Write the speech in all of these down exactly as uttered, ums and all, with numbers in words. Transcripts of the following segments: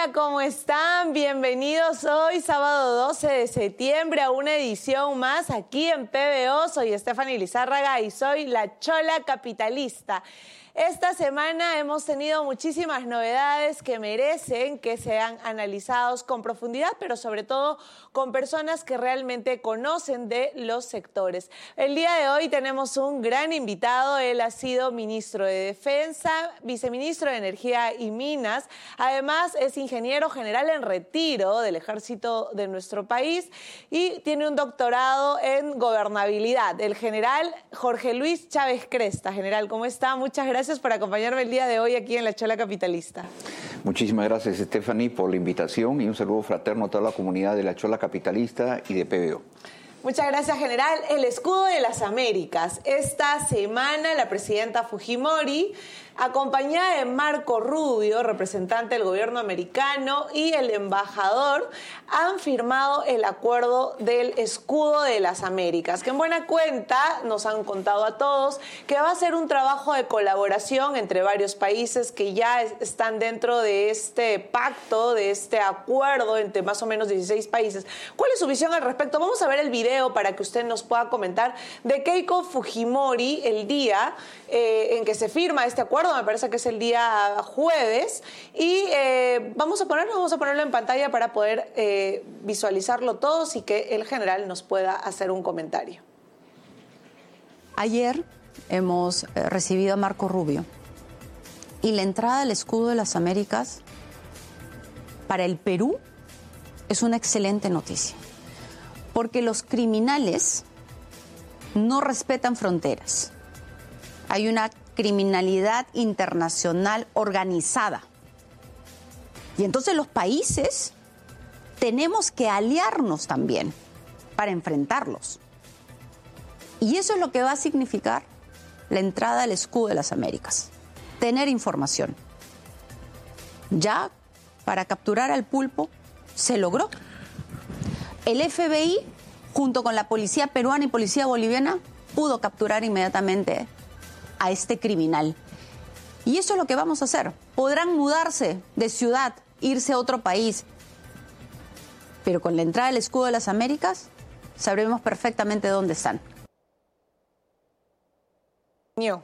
Hola, ¿cómo están? Bienvenidos hoy, sábado doce de septiembre, a una edición más aquí en P B O. Soy Stephanie Lizárraga y soy la Chola Capitalista. Esta semana hemos tenido muchísimas novedades que merecen que sean analizados con profundidad, pero sobre todo con personas que realmente conocen de los sectores. El día de hoy tenemos un gran invitado. Él ha sido ministro de Defensa, viceministro de Energía y Minas. Además, es ingeniero general en retiro del ejército de nuestro país y tiene un doctorado en gobernabilidad. El general Jorge Luis Chávez Cresta. General, ¿cómo está? Muchas gracias por acompañarme el día de hoy aquí en la Chola Capitalista. Muchísimas gracias, Stephanie, por la invitación y un saludo fraterno a toda la comunidad de la Chola Capitalista y de P B O. Muchas gracias, general. El escudo de las Américas. Esta semana la presidenta Fujimori, acompañada de Marco Rubio, representante del gobierno americano, y el embajador, han firmado el acuerdo del escudo de las Américas, que en buena cuenta nos han contado a todos que va a ser un trabajo de colaboración entre varios países que ya están dentro de este pacto, de este acuerdo entre más o menos dieciséis países. ¿Cuál es su visión al respecto? Vamos a ver el video para que usted nos pueda comentar de Keiko Fujimori el día eh, en que se firma este acuerdo. Me parece que es el día jueves y eh, vamos a ponerlo, vamos a ponerlo en pantalla para poder eh, visualizarlo todos y que el general nos pueda hacer un comentario. Ayer hemos eh, recibido a Marco Rubio y la entrada al escudo de las Américas para el Perú es una excelente noticia, porque los criminales no respetan fronteras. Hay una criminalidad internacional organizada. Y entonces los países tenemos que aliarnos también para enfrentarlos. Y eso es lo que va a significar la entrada al escudo de las Américas. Tener información. Ya para capturar al pulpo se logró. El F B I, junto con la policía peruana y policía boliviana, pudo capturar inmediatamente a este criminal. Y eso es lo que vamos a hacer. Podrán mudarse de ciudad, irse a otro país, pero con la entrada del escudo de las Américas sabremos perfectamente dónde están. Ño.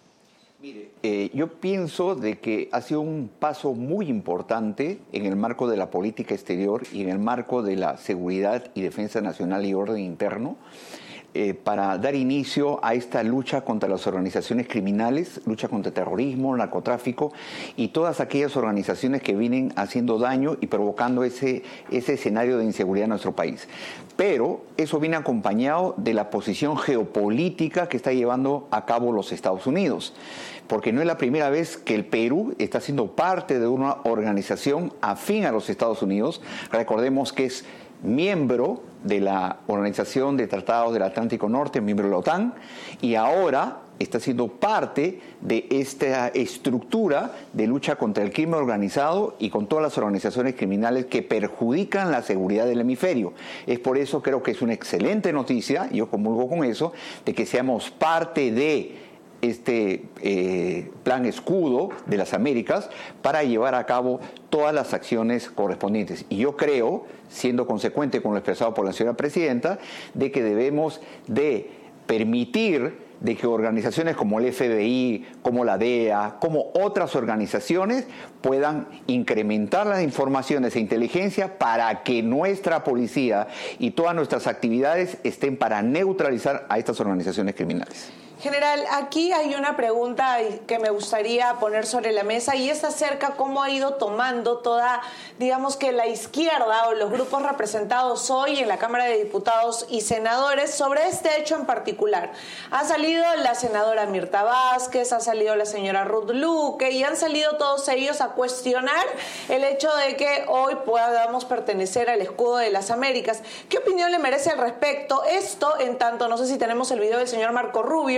Mire, eh, yo pienso de que ha sido un paso muy importante en el marco de la política exterior y en el marco de la seguridad y defensa nacional y orden interno, Eh, para dar inicio a esta lucha contra las organizaciones criminales, lucha contra el terrorismo, el narcotráfico y todas aquellas organizaciones que vienen haciendo daño y provocando ese, ese escenario de inseguridad en nuestro país. Pero eso viene acompañado de la posición geopolítica que está llevando a cabo los Estados Unidos, porque no es la primera vez que el Perú está siendo parte de una organización afín a los Estados Unidos. Recordemos que es miembro de la Organización de Tratados del Atlántico Norte, miembro de la OTAN, y ahora está siendo parte de esta estructura de lucha contra el crimen organizado y con todas las organizaciones criminales que perjudican la seguridad del hemisferio. Es por eso creo que es una excelente noticia, yo comulgo con eso, de que seamos parte de este eh, plan escudo de las Américas para llevar a cabo todas las acciones correspondientes. Y yo creo, siendo consecuente con lo expresado por la señora presidenta, de que debemos de permitir de que organizaciones como el F B I, como la D E A, como otras organizaciones puedan incrementar las informaciones e inteligencia para que nuestra policía y todas nuestras actividades estén para neutralizar a estas organizaciones criminales. General, aquí hay una pregunta que me gustaría poner sobre la mesa y es acerca cómo ha ido tomando toda, digamos que la izquierda o los grupos representados hoy en la Cámara de Diputados y Senadores sobre este hecho en particular. Ha salido la senadora Mirta Vázquez, ha salido la señora Ruth Luque y han salido todos ellos a cuestionar el hecho de que hoy podamos pertenecer al escudo de las Américas. ¿Qué opinión le merece al respecto? Esto, en tanto, no sé si tenemos el video del señor Marco Rubio,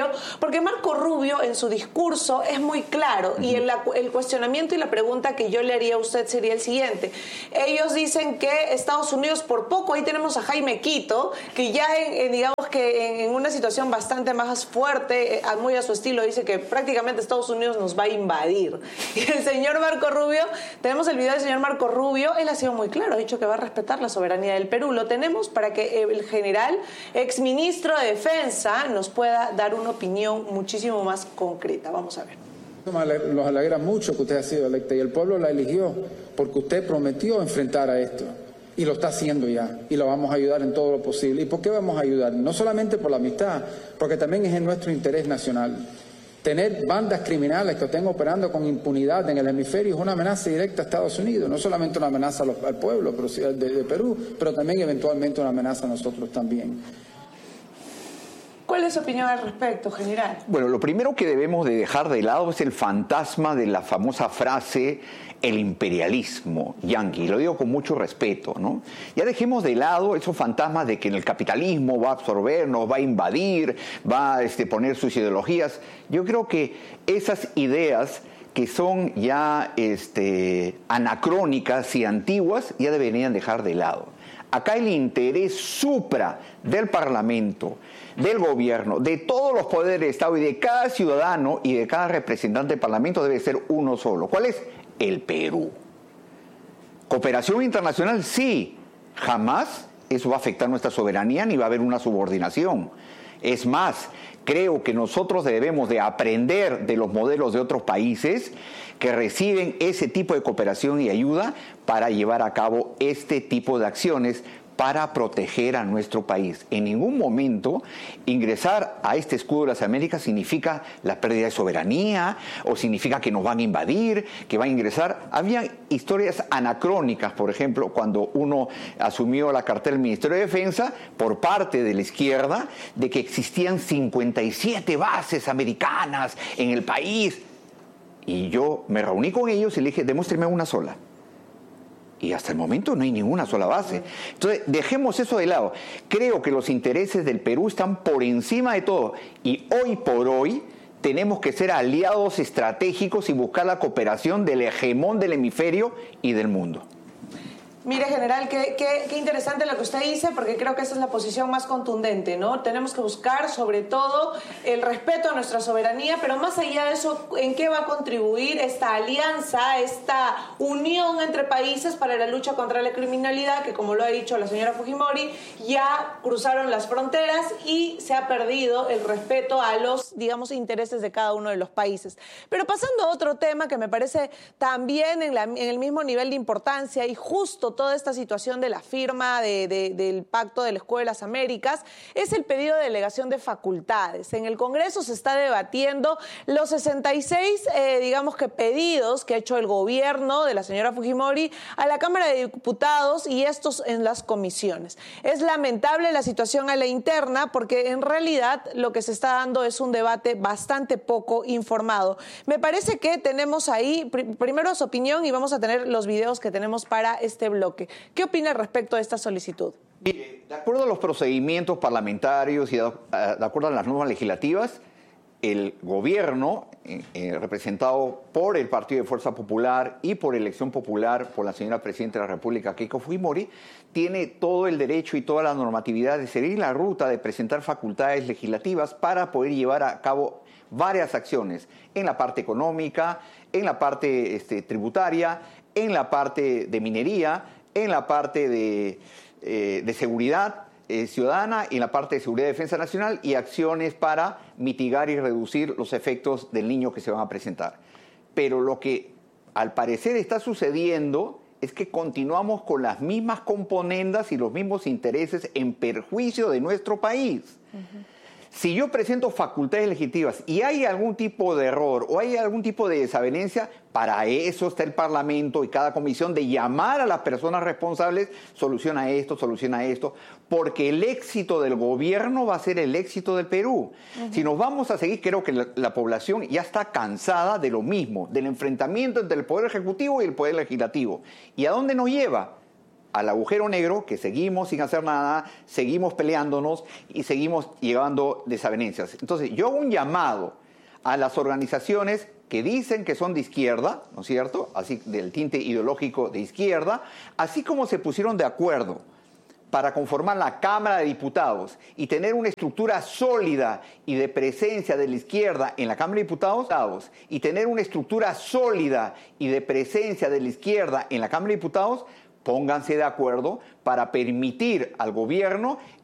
porque Marco Rubio en su discurso es muy claro, uh-huh. y el, el cuestionamiento y la pregunta que yo le haría a usted sería el siguiente. Ellos dicen que Estados Unidos, por poco, ahí tenemos a Jaime Quito, que ya en, en, digamos que en, en una situación bastante más fuerte, muy a su estilo, dice que prácticamente Estados Unidos nos va a invadir. Y el señor Marco Rubio, tenemos el video del señor Marco Rubio, él ha sido muy claro, ha dicho que va a respetar la soberanía del Perú. Lo tenemos para que el general, exministro de Defensa, nos pueda dar una opinión muchísimo más concreta. Vamos a ver. Nos alegra mucho que usted haya sido electa y el pueblo la eligió porque usted prometió enfrentar a esto. Y lo está haciendo ya, y lo vamos a ayudar en todo lo posible. ¿Y por qué vamos a ayudar? No solamente por la amistad, porque también es en nuestro interés nacional. Tener bandas criminales que estén operando con impunidad en el hemisferio es una amenaza directa a Estados Unidos, no solamente una amenaza al pueblo de, de Perú, pero también eventualmente una amenaza a nosotros también. ¿Cuál es su opinión al respecto, general? Bueno, lo primero que debemos de dejar de lado es el fantasma de la famosa frase el imperialismo yanqui, lo digo con mucho respeto, ¿no? Ya dejemos de lado esos fantasmas de que el capitalismo va a absorbernos, va a invadir, va a este, poner sus ideologías. Yo creo que esas ideas que son ya este, anacrónicas y antiguas ya deberían dejar de lado. Acá el interés supra del Parlamento, del gobierno, de todos los poderes del Estado y de cada ciudadano y de cada representante del Parlamento debe ser uno solo. ¿Cuál es? El Perú. Cooperación internacional, sí. Jamás eso va a afectar nuestra soberanía ni va a haber una subordinación. Es más, creo que nosotros debemos de aprender de los modelos de otros países que reciben ese tipo de cooperación y ayuda para llevar a cabo este tipo de acciones para proteger a nuestro país. En ningún momento ingresar a este escudo de las Américas significa la pérdida de soberanía o significa que nos van a invadir, que van a ingresar. Había historias anacrónicas, por ejemplo, cuando uno asumió la cartera del Ministerio de Defensa por parte de la izquierda, de que existían cincuenta y siete bases americanas en el país. Y yo me reuní con ellos y le dije, demuéstreme una sola. Y hasta el momento no hay ninguna sola base. Entonces, dejemos eso de lado. Creo que los intereses del Perú están por encima de todo. Y hoy por hoy tenemos que ser aliados estratégicos y buscar la cooperación del hegemón del hemisferio y del mundo. Mire, general, qué, qué, qué interesante lo que usted dice, porque creo que esa es la posición más contundente, ¿no? Tenemos que buscar, sobre todo, el respeto a nuestra soberanía, pero más allá de eso, ¿en qué va a contribuir esta alianza, esta unión entre países para la lucha contra la criminalidad, que, como lo ha dicho la señora Fujimori, ya cruzaron las fronteras y se ha perdido el respeto a los, digamos, intereses de cada uno de los países? Pero pasando a otro tema que me parece también en, la, en el mismo nivel de importancia y justo toda esta situación de la firma de, de, del Pacto del Escudo de las Américas, es el pedido de delegación de facultades. En el Congreso se está debatiendo los sesenta y seis, eh, digamos que pedidos que ha hecho el gobierno de la señora Fujimori a la Cámara de Diputados y estos en las comisiones. Es lamentable la situación a la interna porque en realidad lo que se está dando es un debate bastante poco informado. Me parece que tenemos ahí pr- primero su opinión y vamos a tener los videos que tenemos para este bloque. ¿Qué opina respecto a esta solicitud? Mire, de acuerdo a los procedimientos parlamentarios y de, de acuerdo a las normas legislativas, el gobierno, eh, eh, representado por el Partido de Fuerza Popular y por elección popular por la señora Presidenta de la República, Keiko Fujimori, tiene todo el derecho y toda la normatividad de seguir la ruta de presentar facultades legislativas para poder llevar a cabo varias acciones en la parte económica, en la parte este, tributaria, en la parte de minería, en la parte de, eh, de seguridad eh, ciudadana y en la parte de seguridad y defensa nacional y acciones para mitigar y reducir los efectos del niño que se van a presentar. Pero lo que al parecer está sucediendo es que continuamos con las mismas componendas y los mismos intereses en perjuicio de nuestro país. Uh-huh. Si yo presento facultades legislativas y hay algún tipo de error o hay algún tipo de desavenencia, para eso está el Parlamento y cada comisión de llamar a las personas responsables, soluciona esto, soluciona esto, porque el éxito del gobierno va a ser el éxito del Perú. Uh-huh. Si nos vamos a seguir, creo que la, la población ya está cansada de lo mismo, del enfrentamiento entre el Poder Ejecutivo y el Poder Legislativo. ¿Y a dónde nos lleva? al agujero negro, que seguimos sin hacer nada, seguimos peleándonos y seguimos llevando desavenencias. Entonces, yo hago un llamado a las organizaciones que dicen que son de izquierda, ¿no es cierto?, así del tinte ideológico de izquierda, así como se pusieron de acuerdo para conformar la Cámara de Diputados y tener una estructura sólida y de presencia de la izquierda en la Cámara de Diputados, y tener una estructura sólida y de presencia de la izquierda en la Cámara de Diputados, pónganse de acuerdo para permitir al gobierno